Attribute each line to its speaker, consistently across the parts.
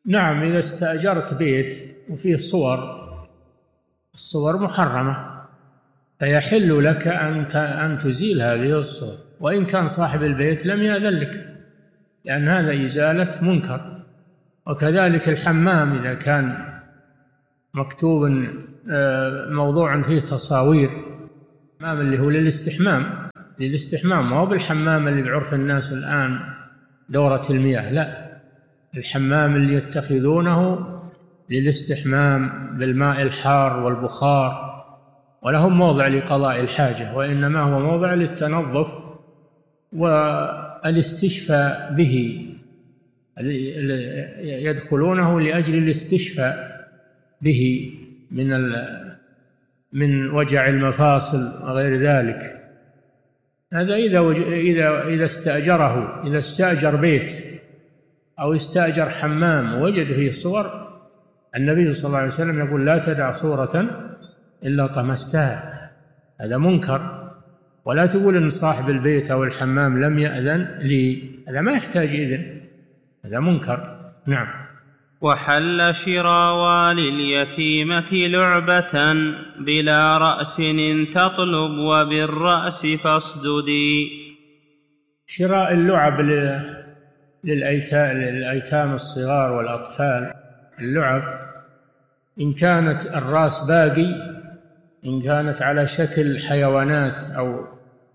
Speaker 1: نعم، إذا استأجرت بيت وفيه صور، الصور محرمة، فيحل لك أن تزيل هذه الصور، وإن كان صاحب البيت لم يأذن لك، لأن هذا إزالة منكر. وكذلك الحمام إذا كان مكتوب موضوع فيه تصاوير، الحمام اللي هو للاستحمام، ما هو بالحمام اللي بعرف الناس الآن دورة المياه، لا، الحمام اللي يتخذونه للاستحمام بالماء الحار والبخار، ولهم موضع لقضاء الحاجة، وإنما هو موضع للتنظف والاستشفاء به، يدخلونه لأجل الاستشفاء به من وجع المفاصل وغير ذلك. هذا إذا استأجره، إذا استأجر بيت أو استأجر حمام ووجد فيه صور، النبي صلى الله عليه وسلم يقول: لا تدع صورة إلا طمستها. هذا منكر. ولا تقول إن صاحب البيت أو الحمام لم يأذن لي، هذا ما يحتاج إذن، هذا منكر. نعم.
Speaker 2: وحل شراء والي اليتيمة لعبة بلا رأس إن تطلب وبالرأس فاصددي.
Speaker 1: شراء اللعب للأيتام الصغار والأطفال، اللعب إن كانت الرأس باقي، إن كانت على شكل حيوانات أو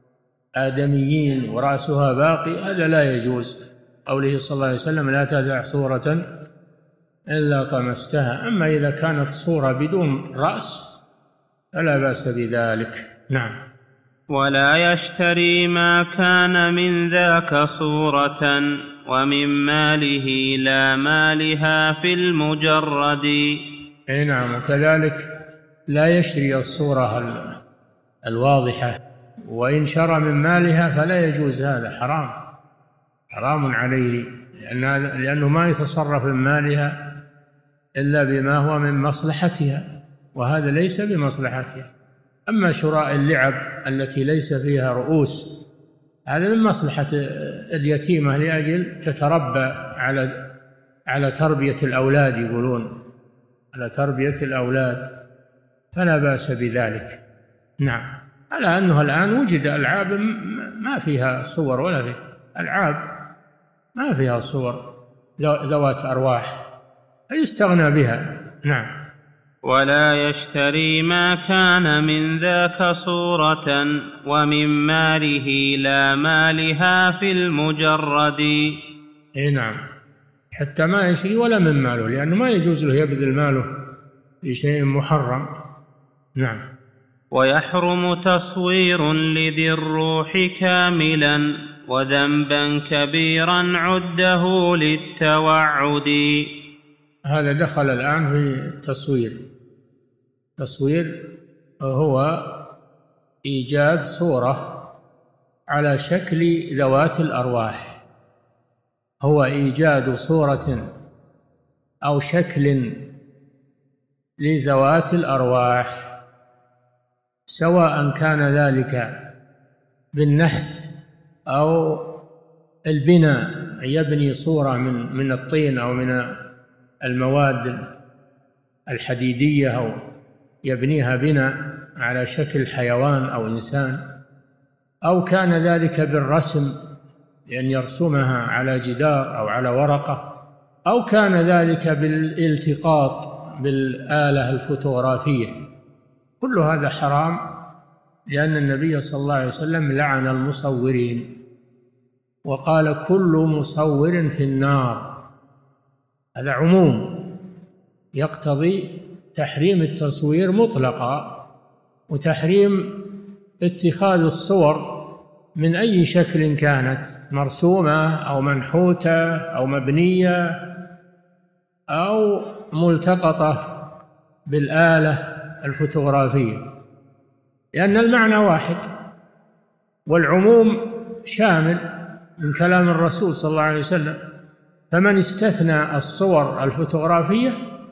Speaker 1: آدميين ورأسها باقي، هذا لا يجوز. قوله صلى الله عليه وسلم: لا تدع صورة إلا طمستها. أما إذا كانت صورة بدون رأس فلا بأس بذلك. نعم.
Speaker 2: ولا يشتري ما كان من ذاك صورة ومن ماله لا مالها في المجرد.
Speaker 1: نعم. وكذلك لا يشتري الصورة الواضحة، وإن شرى من مالها فلا يجوز، هذا حرام عليه، لأنه ما يتصرف من مالها إلا بما هو من مصلحتها، وهذا ليس بمصلحتها. أما شراء اللعب التي ليس فيها رؤوس، هذا من مصلحة اليتيمة لأجل تتربى على تربية الأولاد، يقولون على تربية الأولاد، فلا بأس بذلك. نعم. على أنه الآن وجد ألعاب ما فيها صور، ولا فيه ألعاب ما فيها صور ذوات أرواح، فيستغنى بها. نعم.
Speaker 2: ولا يشتري ما كان من ذاك صورة ومن ماله لا مالها في المجرد.
Speaker 1: نعم. حتى ما يشتري ولا من ماله، لأنه ما يجوز له يبذل ماله في شيء محرم. نعم.
Speaker 2: ويحرم تصوير لذي الروح كاملا وذنبا كبيرا عده للتوعد.
Speaker 1: هذا دخل الآن في التصوير. التصوير هو إيجاد صورة على شكل ذوات الأرواح، هو إيجاد صورة أو شكل لذوات الأرواح، سواء كان ذلك بالنحت أو البناء، يبني صورة من الطين أو من المواد الحديدية، أو يبنيها بناء على شكل حيوان أو إنسان، أو كان ذلك بالرسم، لأن يرسمها على جدار أو على ورقة، أو كان ذلك بالالتقاط بالآلة الفوتوغرافية. كل هذا حرام، لأن النبي صلى الله عليه وسلم لعن المصورين وقال: كل مصور في النار. هذا عموم يقتضي تحريم التصوير مطلقا، وتحريم اتخاذ الصور من أي شكل كانت، مرسومة أو منحوتة أو مبنية أو ملتقطة بالآلة الفوتوغرافية، لأن المعنى واحد، والعموم شامل من كلام الرسول صلى الله عليه وسلم. فمن استثنى الصور الفوتوغرافية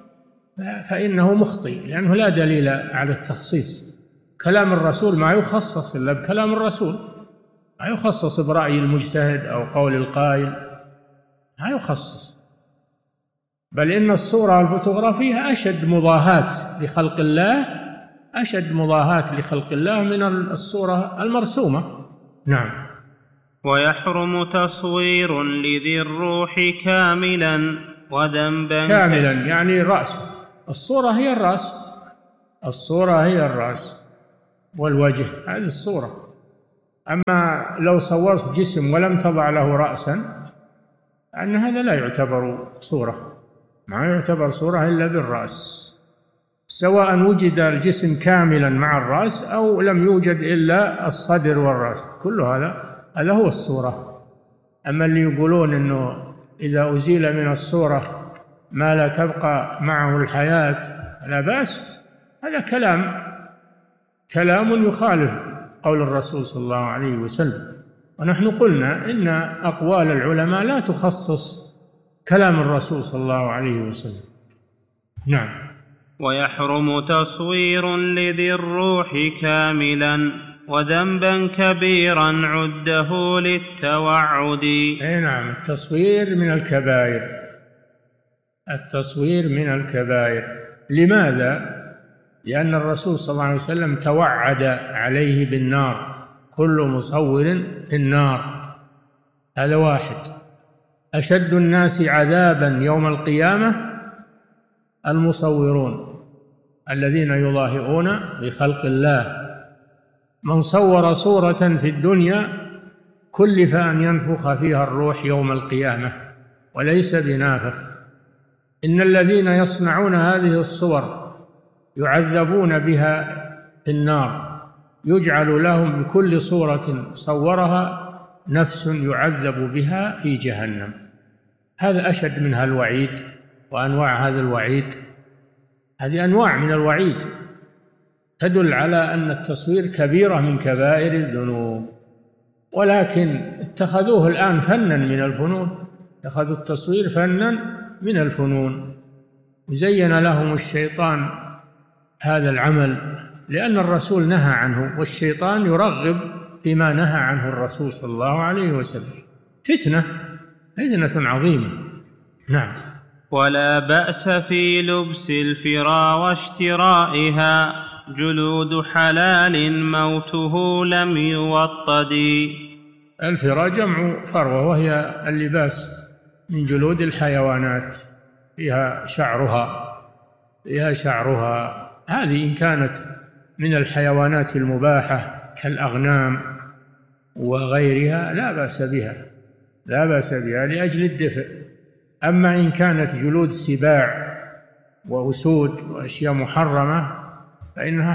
Speaker 1: فإنه مخطئ، لأنه لا دليل على التخصيص. كلام الرسول ما يخصص إلا بكلام الرسول، ما يخصص برأي المجتهد أو قول القائل، ما يخصص. بل إن الصورة الفوتوغرافية أشد مضاهاة لخلق الله، أشد مضاهاة لخلق الله من الصورة المرسومة. نعم.
Speaker 2: ويحرم تصوير لذي الروح كاملا وذنبا
Speaker 1: كاملا يعني رأس، الصورة هي الرأس، الصورة هي الرأس والوجه، هذه الصورة. أما لو صورت جسم ولم تضع له رأسا أن هذا لا يعتبر صورة، ما يعتبر صورة إلا بالرأس، سواء وجد الجسم كاملا مع الرأس أو لم يوجد إلا الصدر والرأس، كل هذا هو الصورة. أما اللي يقولون أنه إذا أزيل من الصورة ما لا تبقى معه الحياة لا بأس، هذا كلام يخالف قول الرسول صلى الله عليه وسلم. ونحن قلنا إن أقوال العلماء لا تخصص كلام الرسول صلى الله عليه وسلم. نعم.
Speaker 2: ويحرم تصوير لذي الروح كاملا وذنبا كبيرا عده للتوعد.
Speaker 1: أي نعم، التصوير من الكبائر، التصوير من الكبائر. لماذا؟ لأن الرسول صلى الله عليه وسلم توعد عليه بالنار، كل مصور في النار. هذا واحد. أشد الناس عذابا يوم القيامة المصورون الذين يضاهئون بخلق الله. من صور صورة في الدنيا كلف أن ينفخ فيها الروح يوم القيامة وليس بنافخ. إن الذين يصنعون هذه الصور يعذبون بها في النار، يجعل لهم بكل صورة صورها نفس يعذب بها في جهنم. هذا أشد من الوعيد، وأنواع هذا الوعيد هذه أنواع من الوعيد تدل على أن التصوير كبيرة من كبائر الذنوب. ولكن اتخذوه الآن فنا من الفنون، اتخذوا التصوير فنا من الفنون، وزين لهم الشيطان هذا العمل لأن الرسول نهى عنه، والشيطان يرغب فيما نهى عنه الرسول صلى الله عليه وسلم. فتنة عظيمة. نعم.
Speaker 2: ولا بأس في لبس الفرا واشترائها جلود حلال موته لم يوطد.
Speaker 1: الفرا جمع فروة، وهي اللباس من جلود الحيوانات، فيها شعرها. هذه إن كانت من الحيوانات المباحة كالأغنام وغيرها لا بأس بها لأجل الدفء. أما إن كانت جلود سباع وأسود وأشياء محرمة فإنها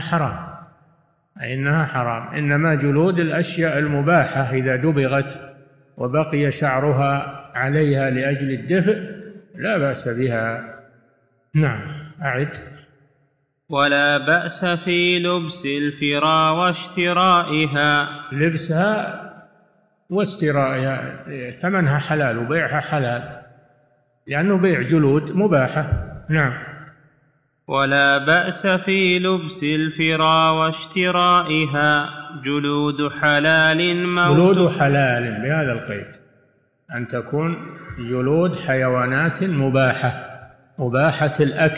Speaker 1: حرام. إنما جلود الأشياء المباحة إذا دبغت وبقي شعرها عليها لأجل الدفء لا بأس بها. نعم. أعد.
Speaker 2: ولا بأس في لبس الفرا واشترائها.
Speaker 1: لبسها واشترائها ثمنها حلال وبيعها حلال، لأنه بيع جلود مباحة. نعم.
Speaker 2: ولا بأس في لبس الفرا واشترائها جلود حلال موت.
Speaker 1: جلود حلال بهذا القيد، أن تكون جلود حيوانات مباحة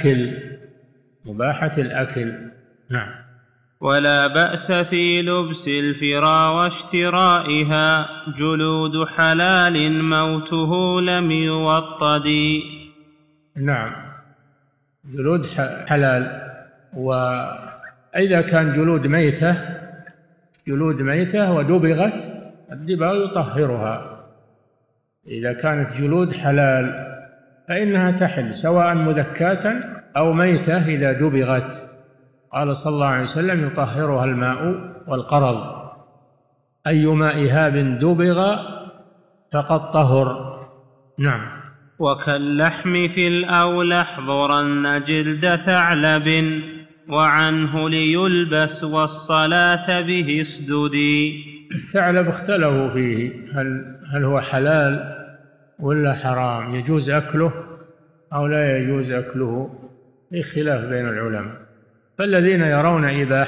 Speaker 1: الأكل. نعم.
Speaker 2: ولا بأس في لبس الفرا واشترائها جلود حلال موته لم يوطد.
Speaker 1: نعم، جلود حلال. وإذا كان جلود ميتة ودبغت، الدباغ يطهرها. إذا كانت جلود حلال فإنها تحل سواء مذكاة أو ميتة إذا دبغت. قال صلى الله عليه وسلم يطهرها الماء والقرض، أي ماء هاب دبغ فقد طهر. نعم.
Speaker 2: وكاللحم في الأولى احضرن جلد ثعلب وعنه ليلبس والصلاة به اسددي.
Speaker 1: الثعلب اختلفوا فيه، هل هو حلال ولا حرام، يجوز أكله أو لا يجوز أكله، في خلاف بين العلماء. فالذين يرون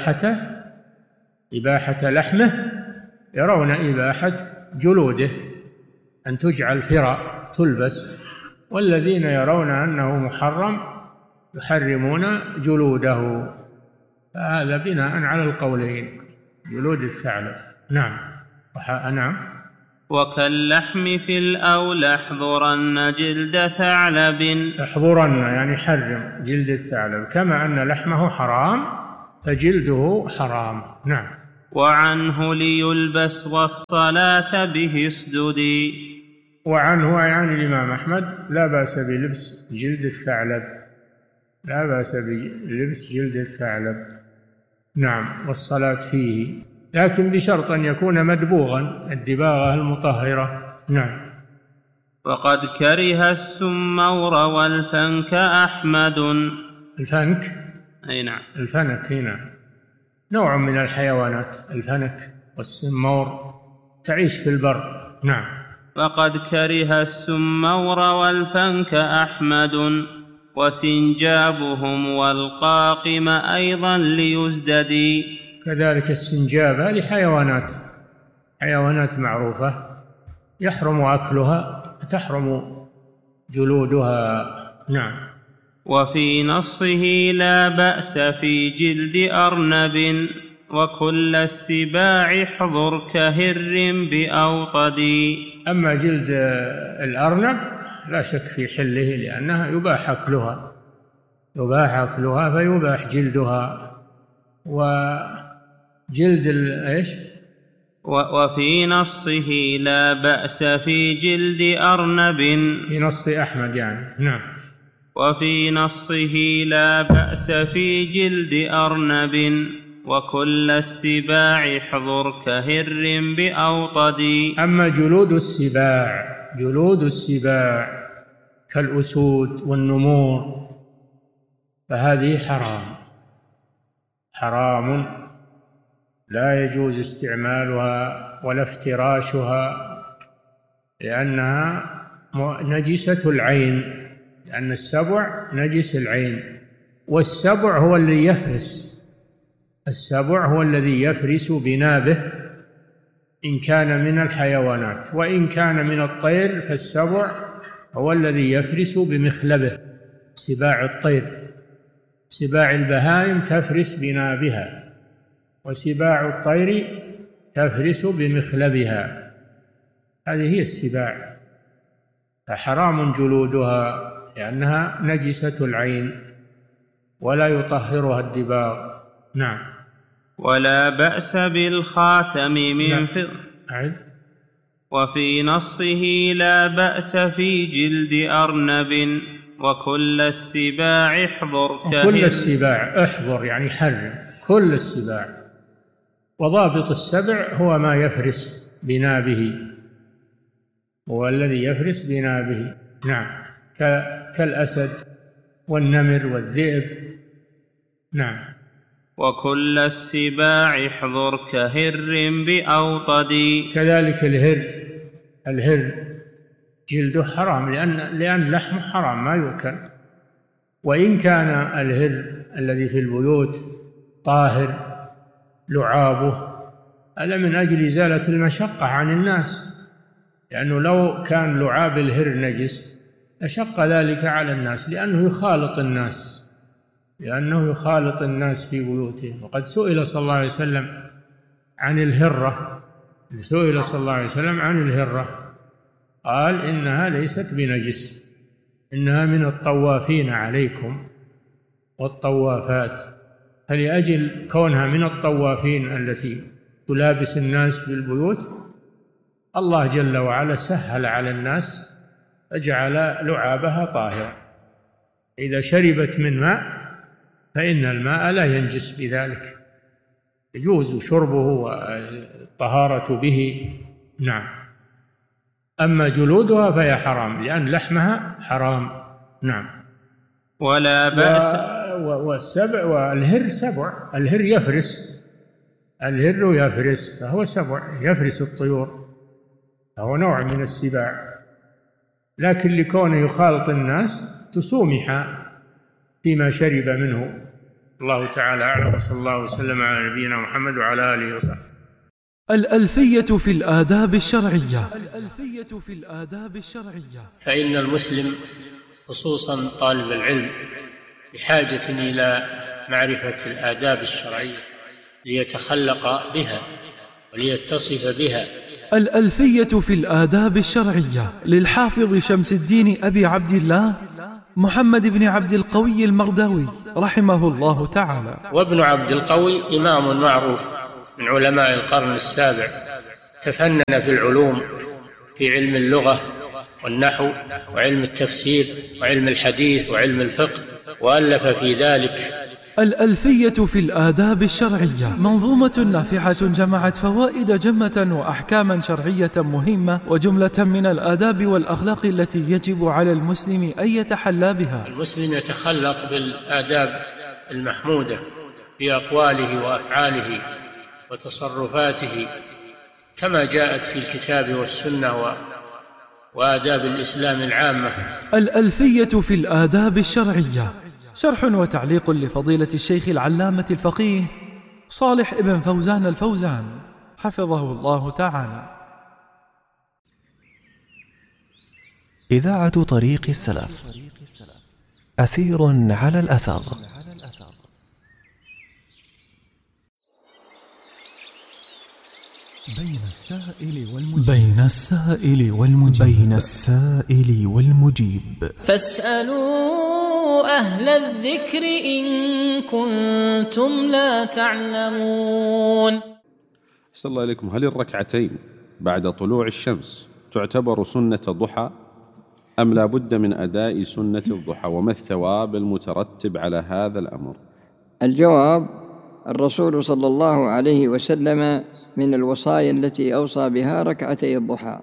Speaker 1: إباحة لحمه يرون إباحة جلوده، أن تجعل فرا تلبس والذين يرون أنه محرم يحرمون جلوده، فهذا بناء على القولين، جلود الثعلب. نعم. نعم.
Speaker 2: وكاللحم في الأولى احضرن جلد ثعلب.
Speaker 1: احضرن يعني حرم جلد الثعلب، كما أن لحمه حرام فجلده حرام. نعم.
Speaker 2: وعنه ليلبس والصلاة به اسددي.
Speaker 1: وعنه يعني الإمام أحمد لا بأس بلبس جلد الثعلب، لا بأس بلبس جلد الثعلب. نعم. والصلاة فيه، لكن بشرط أن يكون مدبوغا، الدباغة المطهرة. نعم.
Speaker 2: وقد كره السمور والفنك أحمد.
Speaker 1: الفنك
Speaker 2: أي نعم.
Speaker 1: الفنك هنا نوع من الحيوانات، الفنك والسمور تعيش في البر. نعم.
Speaker 2: وقد كره السمور والفنك أحمد وسنجابهم والقاقم أيضا ليزددي.
Speaker 1: كذلك السنجاب، هذه حيوانات معروفة يحرم أكلها، تحرم جلودها. نعم.
Speaker 2: وفي نصه لا بأس في جلد أرنب وكل السباع احضر كهر بأوطدي.
Speaker 1: أما جلد الأرنب لا شك في حله، لأنها يباح أكلها فيباح جلدها. وجلد إيش؟
Speaker 2: وفي نصه لا بأس في جلد أرنب،
Speaker 1: في نص أحمد يعني. نعم.
Speaker 2: وفي نصه لا بأس في جلد أرنب وكل السباع احضر كهر بأوطدي.
Speaker 1: أما جلود السباع كالأسود والنمور فهذه حرام، لا يجوز استعمالها ولا افتراشها، لأنها نجسة العين، لأن السبع نجس العين، والسبع هو الذي يفرس، السبع هو الذي يفرس بنابه إن كان من الحيوانات، وإن كان من الطير فالسبع هو الذي يفرس بمخلبه. سباع الطير، سباع البهائم تفرس بنابها، وسباع الطير تفرس بمخلبها، هذه هي السباع، فحرام جلودها لأنها نجسة العين ولا يطهرها الدباغ. نعم.
Speaker 2: ولا بأس بالخاتم من
Speaker 1: أعد.
Speaker 2: وفي نصه لا بأس في جلد أرنب وكل السباع احضر
Speaker 1: كل السباع احضر يعني حرم كل السباع، وضابط السبع هو ما يفرس بنابه، هو الذي يفرس بنابه. نعم. كالأسد والنمر والذئب. نعم.
Speaker 2: وكل السباع احضر كهر بأوطدي.
Speaker 1: كذلك الهر جلده حرام، لأن لحمه حرام ما يؤكل، وإن كان الهر الذي في البيوت طاهر لعابه، هذا من أجل إزالة المشقة عن الناس، لأنه لو كان لعاب الهر نجس لشق ذلك على الناس، لأنه يخالط الناس في بيوتهم. وقد سئل صلى الله عليه وسلم عن الهرة، قال إنها ليست بنجس، إنها من الطوافين عليكم والطوافات، فلأجل كونها من الطوافين التي تلابس الناس في البيوت، الله جل وعلا سهل على الناس فجعل لعابها طاهرا، إذا شربت من ماء فإن الماء لا ينجس بذلك، يجوز شربه والطهارة به. نعم. أما جلودها فهي حرام لأن لحمها حرام. نعم.
Speaker 2: ولا بأس.
Speaker 1: والسبع والهر سبع، الهر يفرس فهو سبع يفرس الطيور، فهو نوع من السباع، لكن لكونه يخالط الناس تسومح فيما شرب منه. الله تعالى أعلم، وصلى الله وسلم على نبينا محمد وعلى آله وصحبه.
Speaker 3: الألفية في الآداب الشرعية.
Speaker 1: فإن المسلم خصوصا طالب العلم بحاجة إلى معرفة الآداب الشرعية ليتخلق بها وليتصف بها.
Speaker 3: الألفية في الآداب الشرعية للحافظ شمس الدين أبي عبد الله محمد بن عبد القوي المرداوي رحمه الله تعالى.
Speaker 1: وابن عبد القوي إمام معروف من علماء القرن السابع، تفنن في العلوم، في علم اللغة والنحو وعلم التفسير وعلم الحديث وعلم الفقه، وألف في ذلك.
Speaker 3: الألفية في الآداب الشرعية منظومة نافعة جمعت فوائد جمة وأحكاما شرعية مهمة وجملة من الآداب والأخلاق التي يجب على المسلم أن يتحلى بها.
Speaker 1: المسلم يتخلق بالآداب المحمودة في أقواله وأفعاله وتصرفاته كما جاءت في الكتاب والسنة وآداب الإسلام العامة.
Speaker 3: الألفية في الآداب الشرعية شرح وتعليق لفضيلة الشيخ العلامة الفقيه صالح ابن فوزان الفوزان حفظه الله تعالى.
Speaker 4: إذاعة طريق السلف، أثير على الأثر. بين السائل والمجيب.
Speaker 5: فاسألوا أهل الذكر إن كنتم لا تعلمون.
Speaker 6: أحسن الله إليكم. هل الركعتين بعد طلوع الشمس تعتبر سنة ضحى أم لا بد من أداء سنة الضحى، وما الثواب المترتب على هذا الأمر؟
Speaker 7: الجواب: الرسول صلى الله عليه وسلم من الوصايا التي أوصى بها ركعتي الضحى.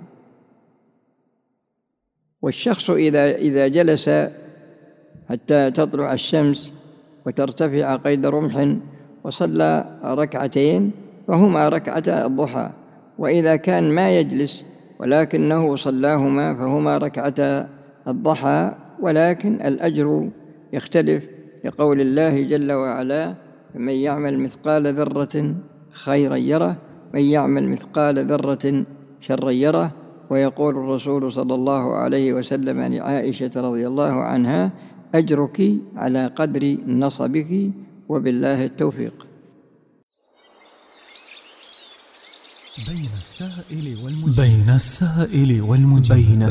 Speaker 7: والشخص إذا جلس حتى تطلع الشمس وترتفع قيد رمح وصلى ركعتين فهما ركعتا الضحى، وإذا كان ما يجلس ولكنه صلاهما فهما ركعتا الضحى، ولكن الأجر يختلف لقول الله جل وعلا: فمن يعمل مثقال ذرة خيرا يره من يعمل مثقال ذرة شرا يره. ويقول الرسول صلى الله عليه وسلم لعائشة رضي الله عنها: أجرك على قدر نصبك وبالله التوفيق.
Speaker 4: بين السائل والمجيب.